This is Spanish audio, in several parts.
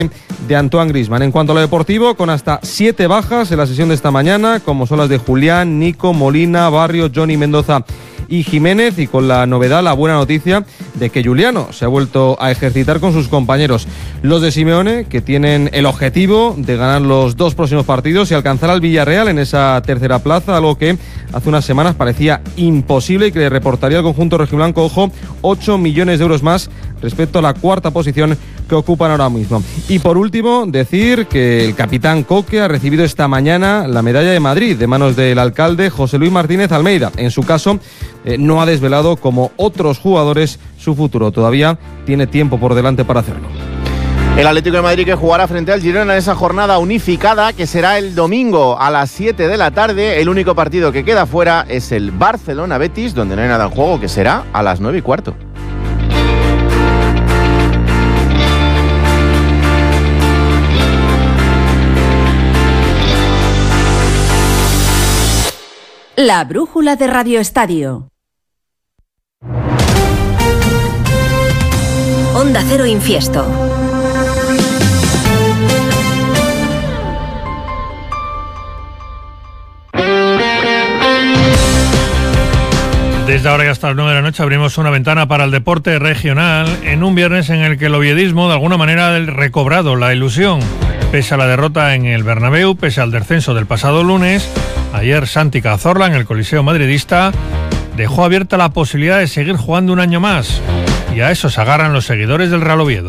de Antoine Griezmann. En cuanto a lo deportivo, con hasta 7 bajas en la sesión de esta mañana, como son las de Julián, Nico, Molina, Barrio, Johnny Mendoza y Jiménez, y con la novedad, la buena noticia de que Juliano se ha vuelto a ejercitar con sus compañeros. Los de Simeone, que tienen el objetivo de ganar los 2 próximos partidos y alcanzar al Villarreal en esa tercera plaza, algo que hace unas semanas parecía imposible y que le reportaría al conjunto rojiblanco, ojo, 8 millones de euros más respecto a la cuarta posición que ocupan ahora mismo. Y por último, decir que el capitán Coque ha recibido esta mañana la medalla de Madrid de manos del alcalde José Luis Martínez Almeida. En su caso, no ha desvelado, como otros jugadores, su futuro. Todavía tiene tiempo por delante para hacerlo. El Atlético de Madrid, que jugará frente al Girona en esa jornada unificada que será el domingo a las 7 de la tarde. El único partido que queda fuera es el Barcelona-Betis, donde no hay nada en juego, que será a las 9:15. La brújula de Radio Estadio. Onda Cero Infiesto. Desde ahora y hasta las 9 de la noche abrimos una ventana para el deporte regional en un viernes en el que el oviedismo de alguna manera ha recobrado la ilusión. Pese a la derrota en el Bernabéu, pese al descenso del pasado lunes, ayer Santi Cazorla en el Coliseo madridista dejó abierta la posibilidad de seguir jugando un año más, y a eso se agarran los seguidores del Real Oviedo.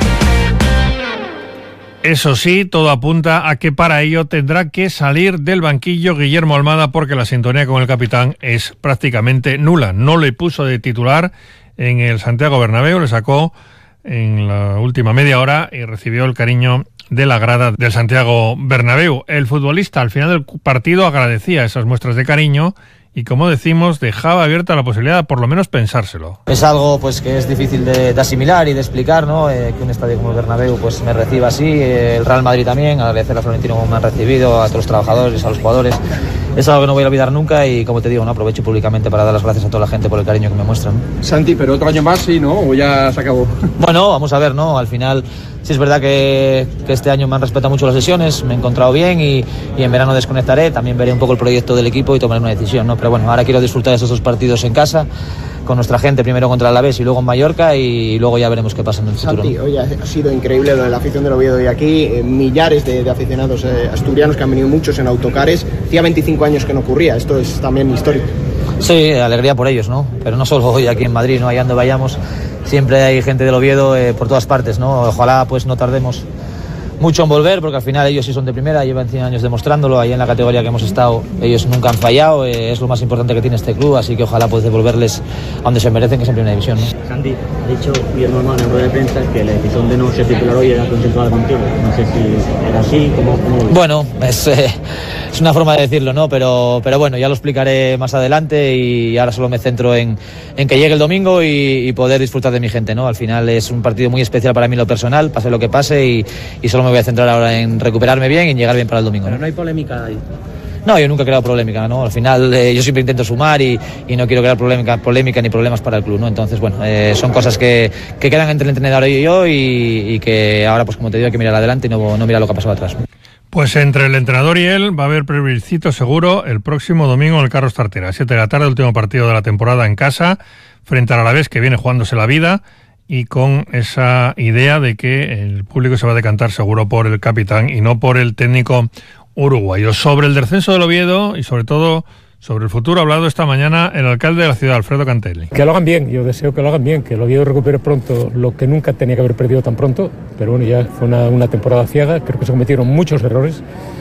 Eso sí, todo apunta a que para ello tendrá que salir del banquillo Guillermo Almada, porque la sintonía con el capitán es prácticamente nula. No le puso de titular en el Santiago Bernabéu, le sacó en la última media hora y recibió el cariño de la grada del Santiago Bernabéu. El futbolista al final del partido agradecía esas muestras de cariño y, como decimos, dejaba abierta la posibilidad de por lo menos pensárselo. Es algo pues que es difícil de asimilar y de explicar, ¿no? Que un estadio como el Bernabéu pues me reciba así, el Real Madrid también, agradecer a Florentino como me han recibido, a todos los trabajadores, a los jugadores. Es algo que no voy a olvidar nunca y, como te digo, ¿no? Aprovecho públicamente para dar las gracias a toda la gente por el cariño que me muestran. Santi, pero otro año más, sí, ¿no? ¿O ya se acabó? Bueno, vamos a ver, ¿no? Al final sí es verdad que este año me han respetado mucho las sesiones, me he encontrado bien y en verano desconectaré, también veré un poco el proyecto del equipo y tomaré una decisión, ¿no? Pero bueno, ahora quiero disfrutar de esos 2 partidos en casa, con nuestra gente, primero contra el Alavés y luego en Mallorca, y luego ya veremos qué pasa en el futuro. Santi, hoy ha sido increíble lo de la afición del Oviedo y aquí millares de aficionados asturianos, que han venido muchos en autocares. Hacía 25 años que no ocurría, esto es también histórico. Sí, alegría por ellos, ¿no? Pero no solo hoy aquí en Madrid, ¿no? Allá donde vayamos siempre hay gente del Oviedo por todas partes, ¿no? Ojalá pues no tardemos mucho en volver, porque al final ellos sí son de primera, llevan 100 años demostrándolo, ahí en la categoría que hemos estado ellos nunca han fallado, es lo más importante que tiene este club, así que ojalá pues devolverles a donde se merecen, que es en primera división, ¿no? Santi, ha dicho Guillermo Almada en rueda de prensa que la decisión de no ser titular hoy era consensuada contigo, no sé si era así, ¿cómo? Bueno, es una forma de decirlo, ¿no? Pero bueno, ya lo explicaré más adelante y ahora solo me centro en que llegue el domingo y poder disfrutar de mi gente, ¿no? Al final es un partido muy especial para mí en lo personal, pase lo que pase, y solo me voy a centrar ahora en recuperarme bien y en llegar bien para el domingo, ¿no? Pero no hay polémica ahí. No, yo nunca he creado polémica, ¿no? Al final yo siempre intento sumar y no quiero crear polémica ni problemas para el club, ¿no? Entonces, bueno, son cosas que quedan entre el entrenador y yo y que ahora, pues como te digo, hay que mirar adelante y no mirar lo que ha pasado atrás. Pues entre el entrenador y él va a haber plebiscito seguro el próximo domingo en el Carlos Tartiere, a 7 de la tarde, último partido de la temporada en casa, frente al Alavés, que viene jugándose la vida, y con esa idea de que el público se va a decantar seguro por el capitán y no por el técnico uruguayo. Sobre el descenso del Oviedo y sobre todo sobre el futuro ha hablado esta mañana el alcalde de la ciudad, Alfredo Cantelli. Que lo hagan bien, yo deseo que lo hagan bien, que el Oviedo recupere pronto lo que nunca tenía que haber perdido tan pronto, pero bueno, ya fue una temporada ciega, creo que se cometieron muchos errores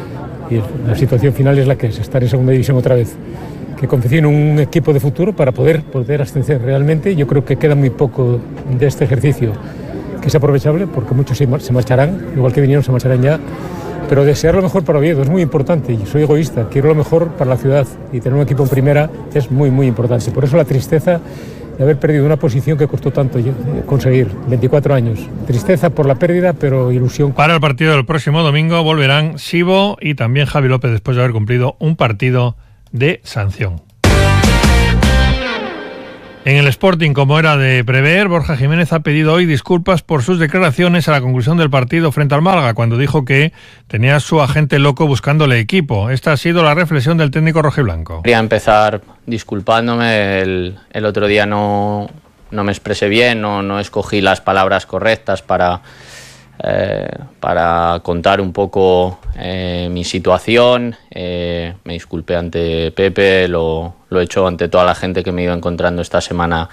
y la situación final es la que es, estar en segunda división otra vez. Que confíen en un equipo de futuro para poder ascender realmente. Yo creo que queda muy poco de este ejercicio que es aprovechable, porque muchos se marcharán, igual que vinieron, se marcharán ya, pero desear lo mejor para Oviedo es muy importante, y soy egoísta, quiero lo mejor para la ciudad, y tener un equipo en primera es muy, muy importante. Por eso la tristeza de haber perdido una posición que costó tanto conseguir, 24 años. Tristeza por la pérdida, pero ilusión. Para el partido del próximo domingo volverán Sibo y también Javi López, después de haber cumplido un partido de sanción. En el Sporting, como era de prever, Borja Jiménez ha pedido hoy disculpas por sus declaraciones a la conclusión del partido frente al Málaga, cuando dijo que tenía a su agente loco buscándole equipo. Esta ha sido la reflexión del técnico rojiblanco. Quería empezar disculpándome. El otro día no me expresé bien, no escogí las palabras correctas para contar un poco mi situación. Me disculpé ante Pepe, lo he hecho ante toda la gente que me he ido encontrando esta semana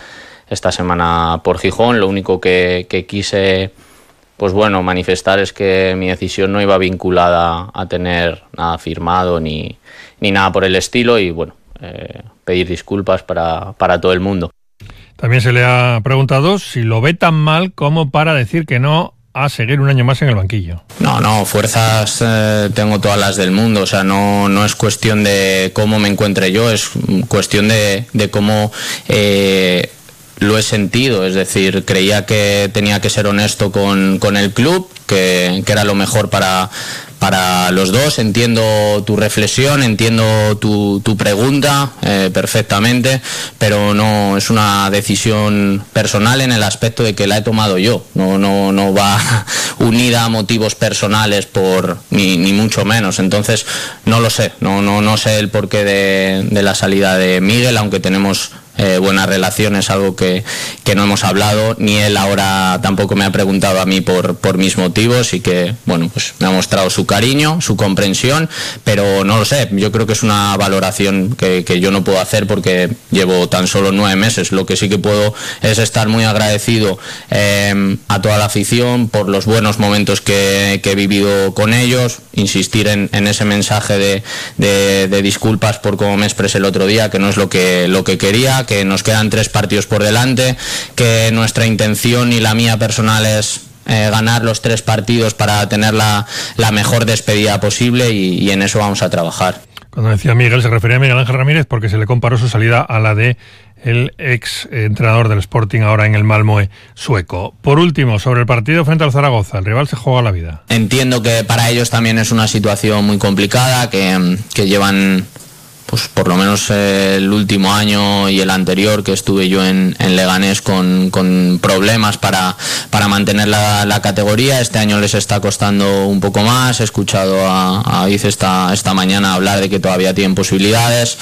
por Gijón. Lo único que quise manifestar es que mi decisión no iba vinculada a tener nada firmado ni nada por el estilo, y pedir disculpas para todo el mundo. También se le ha preguntado si lo ve tan mal como para decir que no a seguir un año más en el banquillo. No, fuerzas tengo todas las del mundo. O sea, no es cuestión de cómo me encuentre yo, es cuestión de cómo lo he sentido. Es decir, creía que tenía que ser honesto con el club, que era lo mejor para los dos. Entiendo tu reflexión, entiendo tu pregunta perfectamente, pero no es una decisión personal en el aspecto de que la he tomado yo. No va unida a motivos personales ni mucho menos. Entonces no lo sé, no sé el porqué de la salida de Miguel, aunque tenemos buenas relaciones, algo que no hemos hablado, ni él ahora tampoco me ha preguntado a mí por mis motivos, y que me ha mostrado su cariño, su comprensión, pero no lo sé. Yo creo que es una valoración que yo no puedo hacer porque llevo tan solo 9 meses. Lo que sí que puedo es estar muy agradecido a toda la afición por los buenos momentos que he vivido con ellos, insistir en ese mensaje de disculpas por cómo me expresé el otro día, que no es lo que quería, que nos quedan 3 partidos por delante, que nuestra intención y la mía personal es ganar los 3 partidos para tener la mejor despedida posible, y en eso vamos a trabajar. Cuando decía Miguel, se refería a Miguel Ángel Ramírez, porque se le comparó su salida a la de el ex entrenador del Sporting, ahora en el Malmö sueco. Por último, sobre el partido frente al Zaragoza, el rival se juega la vida. Entiendo que para ellos también es una situación muy complicada, que llevan por lo menos el último año y el anterior que estuve yo en Leganés con problemas para mantener la categoría. Este año les está costando un poco más. He escuchado a David esta mañana hablar de que todavía tienen posibilidades.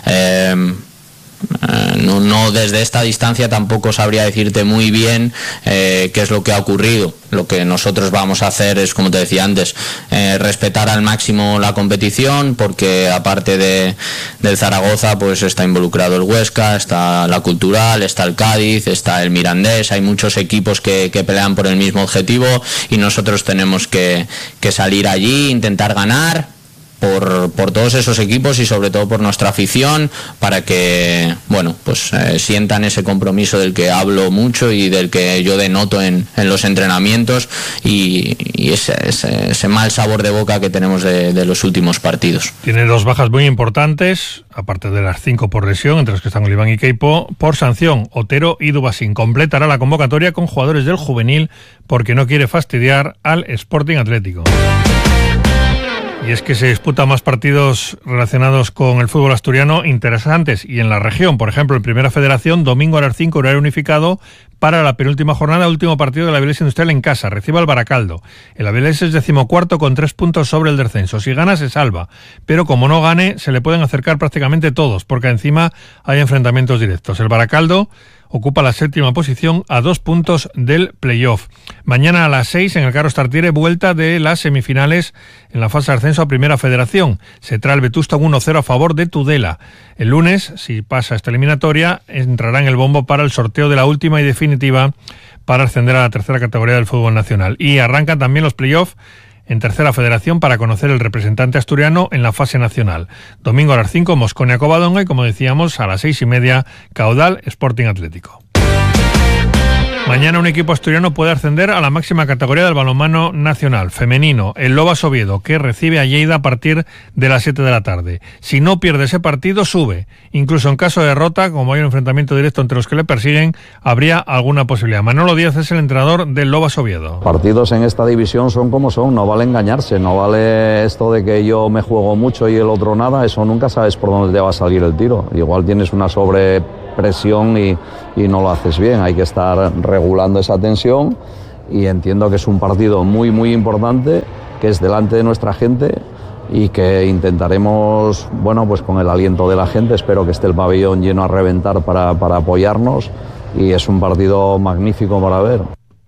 No desde esta distancia tampoco sabría decirte muy bien qué es lo que ha ocurrido. Lo que nosotros vamos a hacer es, como te decía antes, respetar al máximo la competición, porque aparte del Zaragoza pues está involucrado el Huesca, está la Cultural, está el Cádiz, está el Mirandés. Hay muchos equipos que pelean por el mismo objetivo, y nosotros tenemos que salir allí, intentar ganar por todos esos equipos y sobre todo por nuestra afición, para que sientan ese compromiso del que hablo mucho y del que yo denoto en los entrenamientos, y ese mal sabor de boca que tenemos de los últimos partidos. Tiene 2 bajas muy importantes, aparte de las 5 por lesión, entre los que están Oliván y Queipo. Por sanción, Otero y Dubasín. Completará la convocatoria con jugadores del juvenil, porque no quiere fastidiar al Sporting Atlético. Y es que se disputan más partidos relacionados con el fútbol asturiano interesantes y en la región. Por ejemplo, en Primera Federación, domingo a las 5, horario unificado, para la penúltima jornada, último partido de la Avilés Industrial en casa. Recibe al Baracaldo. El Avilés es 14º con 3 puntos sobre el descenso. Si gana, se salva. Pero como no gane, se le pueden acercar prácticamente todos, porque encima hay enfrentamientos directos. El Baracaldo ocupa la 7ª posición a 2 puntos del playoff. Mañana a las 6 en el Carlos Tartiere, vuelta de las semifinales en la fase de ascenso a Primera Federación. Se trae el Vetusta 1-0 a favor de Tudela. El lunes, si pasa esta eliminatoria, entrará en el bombo para el sorteo de la última y definitiva para ascender a la 3ª categoría del fútbol nacional. Y arrancan también los playoffs en Tercera Federación para conocer el representante asturiano en la fase nacional. Domingo a las 5, Mosconia Covadonga, y como decíamos, a las 6:30, Caudal Sporting Atlético. Mañana un equipo asturiano puede ascender a la máxima categoría del balonmano nacional, femenino, el Lobas Oviedo, que recibe a Lleida a partir de las 7 de la tarde. Si no pierde ese partido, sube. Incluso en caso de derrota, como hay un enfrentamiento directo entre los que le persiguen, habría alguna posibilidad. Manolo Díaz es el entrenador del Lobas Oviedo. Partidos en esta división son como son, no vale engañarse, no vale esto de que yo me juego mucho y el otro nada, eso nunca sabes por dónde te va a salir el tiro. Igual tienes una presión y no lo haces bien. Hay que estar regulando esa tensión y entiendo que es un partido muy, muy importante, que es delante de nuestra gente y que intentaremos, bueno, pues con el aliento de la gente, espero que esté el pabellón lleno a reventar para apoyarnos y es un partido magnífico para ver.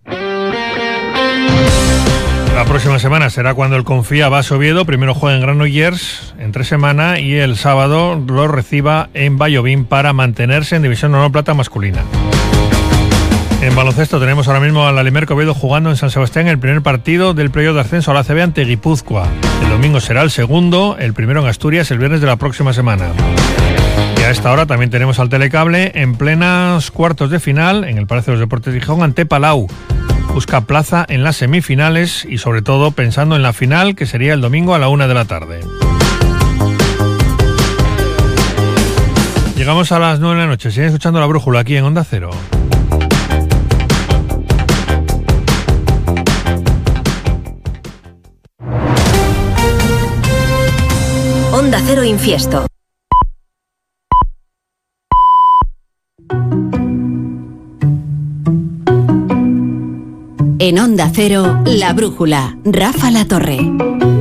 La próxima semana será cuando el Confía va a Oviedo, primero juega en Granollers entre semana y el sábado lo reciba en Vallovín para mantenerse en División de Honor Plata masculina. En baloncesto tenemos ahora mismo al Alimerco Oviedo jugando en San Sebastián el primer partido del playoff de ascenso a la ACB ante Guipúzcoa. El domingo será el segundo, el primero en Asturias el viernes de la próxima semana. Y a esta hora también tenemos al Telecable en plenas cuartos de final en el Palacio de los Deportes de Gijón ante Palau. Busca plaza en las semifinales y sobre todo pensando en la final que sería el domingo a la 1 de la tarde. Llegamos a las 9 de la noche, siguen escuchando La Brújula aquí en Onda Cero. Onda Cero Infiesto. En Onda Cero, La Brújula, Rafa La Torre.